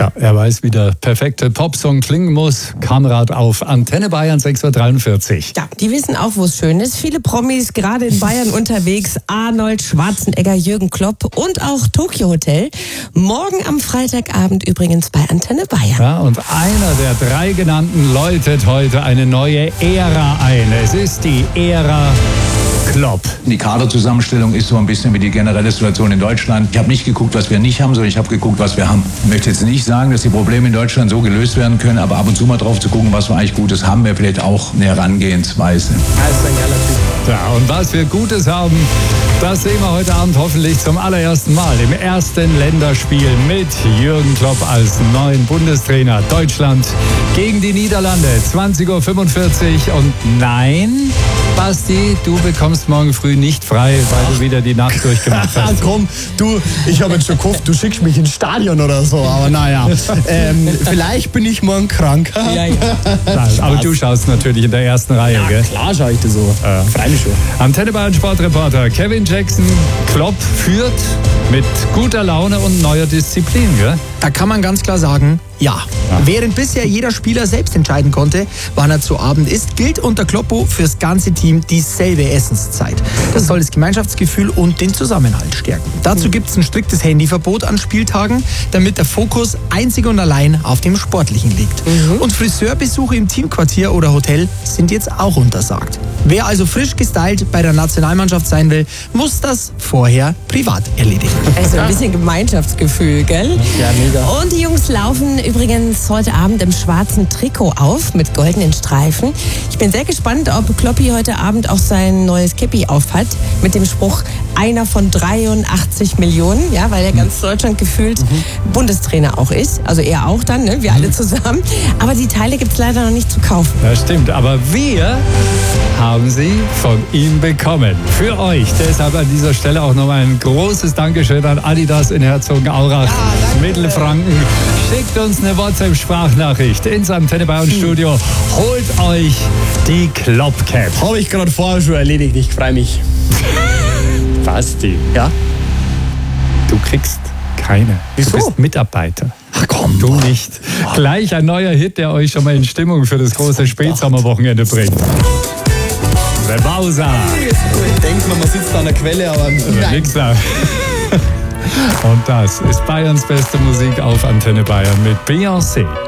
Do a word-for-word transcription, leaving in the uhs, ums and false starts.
Ja, er weiß, wie der perfekte Popsong klingen muss. Kamerad auf Antenne Bayern sechs Uhr dreiundvierzig. Ja, die wissen auch, wo es schön ist. Viele Promis gerade in Bayern unterwegs. Arnold Schwarzenegger, Jürgen Klopp und auch Tokyo Hotel. Morgen am Freitagabend übrigens bei Antenne Bayern. Ja, und einer der drei genannten läutet heute eine neue Ära ein. Es ist die Ära Klopp. Die Kaderzusammenstellung ist so ein bisschen wie die generelle Situation in Deutschland. Ich habe nicht geguckt, was wir nicht haben, sondern ich habe geguckt, was wir haben. Ich möchte jetzt nicht sagen, dass die Probleme in Deutschland so gelöst werden können, aber ab und zu mal drauf zu gucken, was wir eigentlich Gutes haben, wäre vielleicht auch eine Herangehensweise. Ja, und was wir Gutes haben, das sehen wir heute Abend hoffentlich zum allerersten Mal im ersten Länderspiel mit Jürgen Klopp als neuen Bundestrainer. Deutschland gegen die Niederlande, zwanzig Uhr fünfundvierzig. Und nein, Basti, du bekommst morgen früh nicht frei, weil du wieder die Nacht durchgemacht hast. Komm, du, ich habe jetzt schon gehofft, du schickst mich ins Stadion oder so, aber naja, ähm, vielleicht bin ich morgen krank. Ja, ja. Nein, aber du schaust natürlich in der ersten Reihe, Ja, gell? klar schaue ich das so. Ja. Freilich schon. Antenne Bayern Sportreporter Kevin Jackson. Klopp führt mit guter Laune und neuer Disziplin, gell? Da kann man ganz klar sagen, ja. Ja. Während bisher jeder Spieler selbst entscheiden konnte, wann er zu Abend isst, gilt unter Kloppo fürs ganze Team dieselbe Essenszeit. Das soll das Gemeinschaftsgefühl und den Zusammenhalt stärken. Dazu gibt es ein striktes Handyverbot an Spieltagen, damit der Fokus einzig und allein auf dem Sportlichen liegt. Mhm. Und Friseurbesuche im Teamquartier oder Hotel sind jetzt auch untersagt. Wer also frisch gestylt bei der Nationalmannschaft sein will, muss das vorher privat erledigen. Also ein bisschen Gemeinschaftsgefühl, gell? Ja, mega. Und die Jungs laufen übrigens heute Abend im schwarzen Trikot auf mit goldenen Streifen. Ich bin sehr gespannt, ob Kloppi heute Abend auch sein neues Käppi aufhat mit dem Spruch einer von dreiundachtzig Millionen, ja, weil er ganz Deutschland gefühlt mhm. Bundestrainer auch ist. Also er auch dann, ne? Wir alle zusammen. Aber die Teile gibt es leider noch nicht zu kaufen. Das stimmt, aber wir haben sie von ihm bekommen. Für euch. Deshalb an dieser Stelle auch nochmal ein großes Dankeschön an Adidas in Herzogenaurach, ja, Mittelfranken. Schickt uns eine WhatsApp-Sprachnachricht ins Antenne Bayern Studio. Holt euch die Klopp Cap. Habe ich gerade vorher schon erledigt, ich freue mich. Basti, Ja? du kriegst keine. Wieso? Du bist Mitarbeiter. Ach komm. Du nicht. Gleich ein neuer Hit, der euch schon mal in Stimmung für das große Spätsommerwochenende bringt. The Bowser. Ich denke mal, man sitzt an der Quelle, aber nein. Nix da. Und das ist Bayerns beste Musik auf Antenne Bayern mit Beyoncé.